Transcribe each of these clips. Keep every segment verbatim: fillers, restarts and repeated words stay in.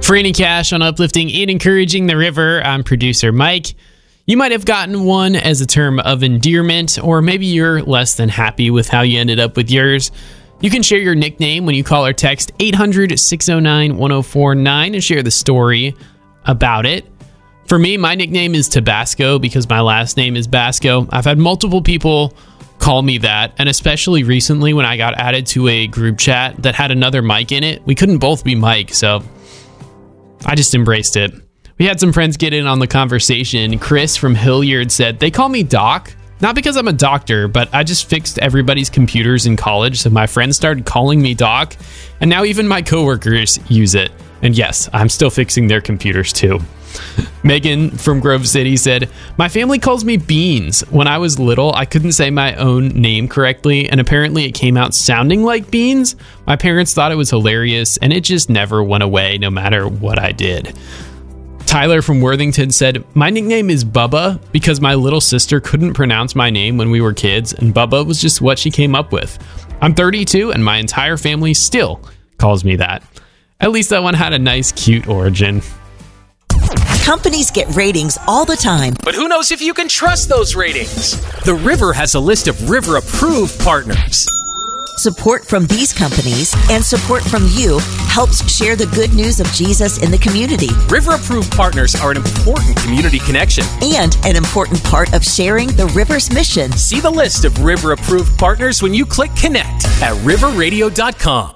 Franny Cash on Uplifting and Encouraging the River. I'm producer Mike. You might have gotten one as a term of endearment, or maybe you're less than happy with how you ended up with yours. You can share your nickname when you call or text eight hundred, six oh nine, one oh four nine and share the story about it. For me, my nickname is Tabasco because my last name is Basco. I've had multiple people call me that, and especially recently when I got added to a group chat that had another Mike in it. We couldn't both be Mike, so I just embraced it. We had some friends get in on the conversation. Chris from Hilliard said, they call me Doc, not because I'm a doctor, but I just fixed everybody's computers in college, so my friends started calling me Doc, and now even my coworkers use it. And yes, I'm still fixing their computers too. Megan from Grove City said, my family calls me Beans. When I was little, I couldn't say my own name correctly, and apparently it came out sounding like Beans. My parents thought it was hilarious, and it just never went away no matter what I did. Tyler from Worthington said, my nickname is Bubba because my little sister couldn't pronounce my name when we were kids, and Bubba was just what she came up with. I'm thirty-two, and my entire family still calls me that. At least that one had a nice, cute origin. Companies get ratings all the time. But who knows if you can trust those ratings? The River has a list of River-approved partners. Support from these companies and support from you helps share the good news of Jesus in the community. River-approved partners are an important community connection. And an important part of sharing the River's mission. See the list of River-approved partners when you click connect at river radio dot com.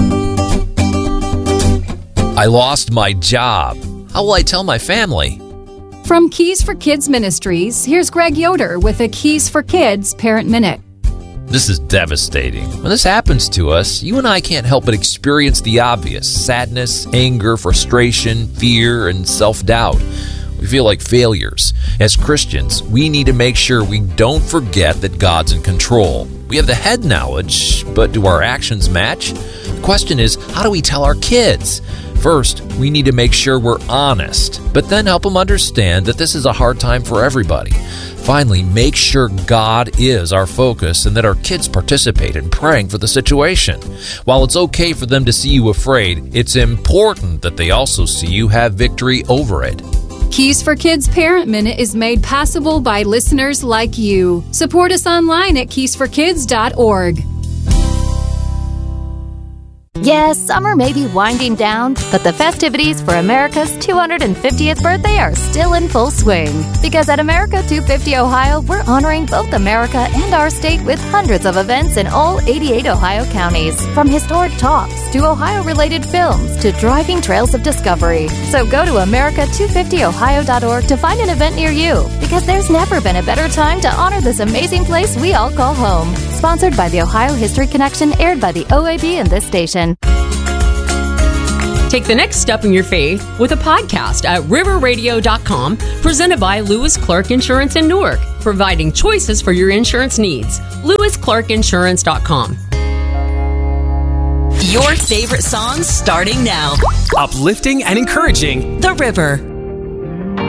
I lost my job. How will I tell my family? From Keys for Kids Ministries, here's Greg Yoder with a Keys for Kids Parent Minute. This is devastating. When this happens to us, you and I can't help but experience the obvious: sadness, anger, frustration, fear, and self-doubt. We feel like failures. As Christians, we need to make sure we don't forget that God's in control. We have the head knowledge, but do our actions match? The question is, how do we tell our kids? First, we need to make sure we're honest, but then help them understand that this is a hard time for everybody. Finally, make sure God is our focus and that our kids participate in praying for the situation. While it's okay for them to see you afraid, it's important that they also see you have victory over it. Keys for Kids Parent Minute is made possible by listeners like you. Support us online at keys for kids dot org. Yes, summer may be winding down, but the festivities for America's two hundred fiftieth birthday are still in full swing. Because at America two fifty Ohio, we're honoring both America and our state with hundreds of events in all eighty-eight Ohio counties. From historic talks to Ohio-related films to driving trails of discovery. So go to america two fifty ohio dot org to find an event near you. Because there's never been a better time to honor this amazing place we all call home. Sponsored by the Ohio History Connection, aired by the O A B and this station. Take the next step in your faith with a podcast at river radio dot com, presented by Lewis Clark Insurance in Newark, providing choices for your insurance needs. lewis clark insurance dot com. Your favorite songs starting now. Uplifting and encouraging The River.